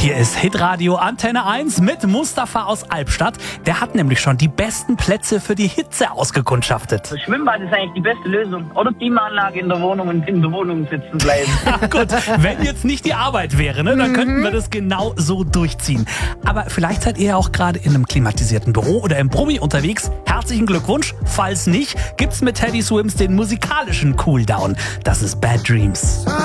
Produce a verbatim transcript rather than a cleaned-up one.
Hier ist Hitradio Antenne eins mit Mustafa aus Albstadt. Der hat nämlich schon die besten Plätze für die Hitze ausgekundschaftet. Das Schwimmbad ist eigentlich die beste Lösung. Oder Klimaanlage in der Wohnung und in der Wohnung sitzen bleiben. Gut, wenn jetzt nicht die Arbeit wäre, ne, dann könnten wir das genau so durchziehen. Aber vielleicht seid ihr ja auch gerade in einem klimatisierten Büro oder im Brummi unterwegs. Herzlichen Glückwunsch. Falls nicht, gibt's mit Teddy Swims den musikalischen Cooldown. Das ist Bad Dreams.